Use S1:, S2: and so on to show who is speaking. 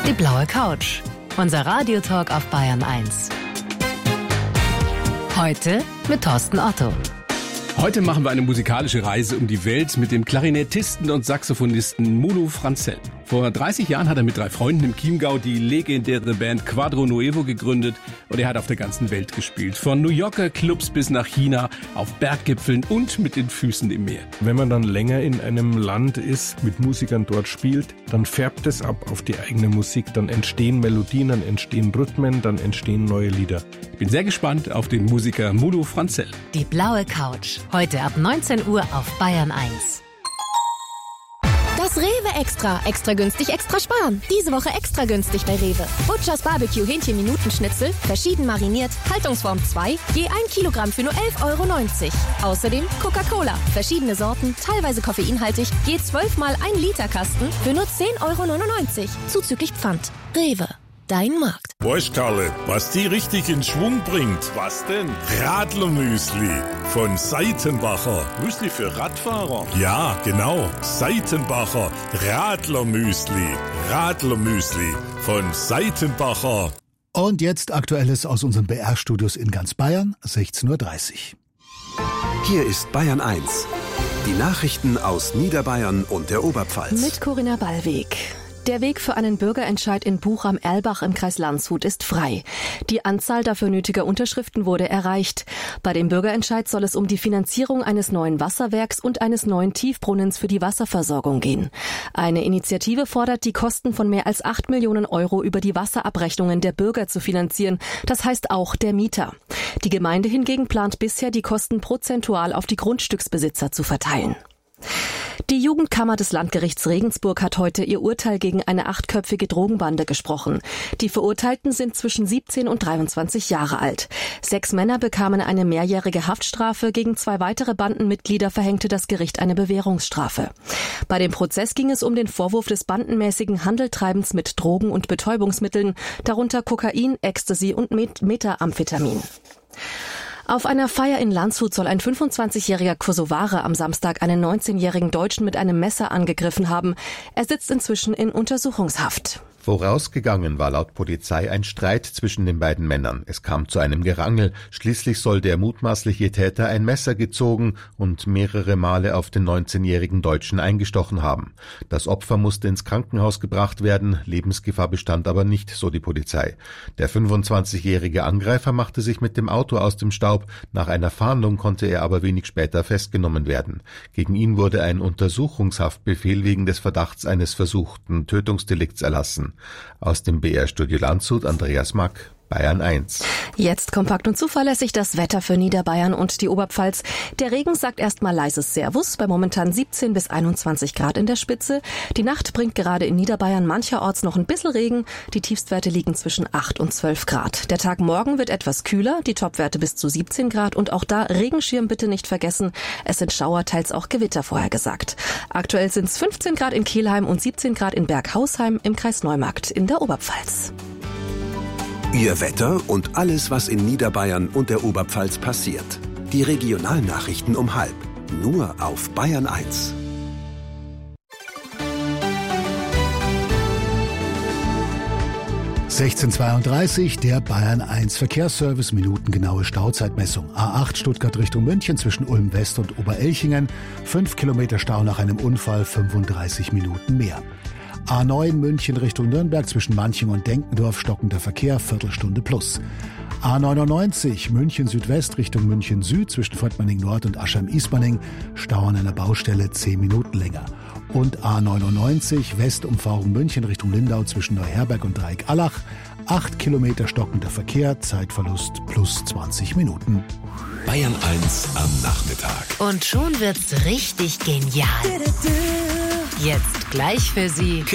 S1: Die blaue Couch. Unser Radiotalk auf Bayern 1. Heute mit Thorsten Otto.
S2: Heute machen wir eine musikalische Reise um die Welt mit dem Klarinettisten und Saxophonisten Mulu Franzell. Vor 30 Jahren hat er mit 3 Freunden im Chiemgau die legendäre Band Quadro Nuevo gegründet und er hat auf der ganzen Welt gespielt. Von New Yorker Clubs bis nach China, auf Berggipfeln und mit den Füßen im Meer.
S3: Wenn man dann länger in einem Land ist, mit Musikern dort spielt, dann färbt es ab auf die eigene Musik. Dann entstehen Melodien, dann entstehen Rhythmen, dann entstehen neue Lieder.
S2: Ich bin sehr gespannt auf den Musiker Mulu Franzell.
S1: Die blaue Couch. Heute ab 19 Uhr auf Bayern 1.
S4: Das Rewe Extra. Extra günstig, extra sparen. Diese Woche extra günstig bei Rewe. Butchers Barbecue Hähnchen-Minutenschnitzel, verschieden mariniert, Haltungsform 2, je 1 Kilogramm für nur 11,90 €. Außerdem Coca-Cola, verschiedene Sorten, teilweise koffeinhaltig, je 12 mal 1 Liter Kasten für nur 10,99 €. Zuzüglich Pfand. Rewe. Dein Markt.
S5: Weißt Karle, was die richtig in Schwung bringt? Was denn? Radlermüsli von Seitenbacher.
S6: Müsli für Radfahrer?
S5: Ja, genau. Seitenbacher Radlermüsli. Radlermüsli von Seitenbacher.
S7: Und jetzt Aktuelles aus unseren BR-Studios in ganz Bayern, 16:30 Uhr.
S8: Hier ist Bayern 1. Die Nachrichten aus Niederbayern und der Oberpfalz.
S9: Mit Corinna Ballweg. Der Weg für einen Bürgerentscheid in Bucham-Erlbach im Kreis Landshut ist frei. Die Anzahl dafür nötiger Unterschriften wurde erreicht. Bei dem Bürgerentscheid soll es um die Finanzierung eines neuen Wasserwerks und eines neuen Tiefbrunnens für die Wasserversorgung gehen. Eine Initiative fordert, die Kosten von mehr als 8 Millionen € über die Wasserabrechnungen der Bürger zu finanzieren. Das heißt auch der Mieter. Die Gemeinde hingegen plant bisher, die Kosten prozentual auf die Grundstücksbesitzer zu verteilen. Die Jugendkammer des Landgerichts Regensburg hat heute ihr Urteil gegen eine 8-köpfige Drogenbande gesprochen. Die Verurteilten sind zwischen 17 und 23 Jahre alt. 6 Männer bekamen eine mehrjährige Haftstrafe, gegen 2 weitere Bandenmitglieder verhängte das Gericht eine Bewährungsstrafe. Bei dem Prozess ging es um den Vorwurf des bandenmäßigen Handeltreibens mit Drogen und Betäubungsmitteln, darunter Kokain, Ecstasy und Methamphetamin. Auf einer Feier in Landshut soll ein 25-jähriger Kosovare am Samstag einen 19-jährigen Deutschen mit einem Messer angegriffen haben. Er sitzt inzwischen in Untersuchungshaft.
S10: Vorausgegangen war laut Polizei ein Streit zwischen den beiden Männern. Es kam zu einem Gerangel. Schließlich soll der mutmaßliche Täter ein Messer gezogen und mehrere Male auf den 19-jährigen Deutschen eingestochen haben. Das Opfer musste ins Krankenhaus gebracht werden. Lebensgefahr bestand aber nicht, so die Polizei. Der 25-jährige Angreifer machte sich mit dem Auto aus dem Staub. Nach einer Fahndung konnte er aber wenig später festgenommen werden. Gegen ihn wurde ein Untersuchungshaftbefehl wegen des Verdachts eines versuchten Tötungsdelikts erlassen. Aus dem BR-Studio Landshut, Andreas Mack, Bayern 1.
S9: Jetzt kompakt und zuverlässig das Wetter für Niederbayern und die Oberpfalz. Der Regen sagt erstmal leises Servus bei momentan 17 bis 21 Grad in der Spitze. Die Nacht bringt gerade in Niederbayern mancherorts noch ein bisschen Regen. Die Tiefstwerte liegen zwischen 8 und 12 Grad. Der Tag morgen wird etwas kühler, die Topwerte bis zu 17 Grad. Und auch da Regenschirm bitte nicht vergessen. Es sind Schauer, teils auch Gewitter vorhergesagt. Aktuell sind es 15 Grad in Kelheim und 17 Grad in Berghausheim im Kreis Neumarkt in der Oberpfalz.
S8: Ihr Wetter und alles, was in Niederbayern und der Oberpfalz passiert. Die Regionalnachrichten um 12:30. Nur auf Bayern 1.
S7: (16:32 Uhr), der Bayern 1 Verkehrsservice, minutengenaue Stauzeitmessung. A8 Stuttgart Richtung München zwischen Ulm West und Oberelchingen. 5 Kilometer Stau nach einem Unfall, 35 Minuten mehr. A9 München Richtung Nürnberg zwischen Manching und Denkendorf, stockender Verkehr, Viertelstunde plus. A99 München Südwest Richtung München Süd zwischen Volkmanning Nord und Aschheim-Ismaning, Stau an einer Baustelle 10 Minuten länger. Und A99 Westumfahrung München Richtung Lindau zwischen Neuherberg und Dreieck-Allach, 8 Kilometer stockender Verkehr, Zeitverlust plus 20 Minuten.
S5: Bayern 1 am Nachmittag.
S1: Und schon wird's richtig genial. Jetzt gleich für Sie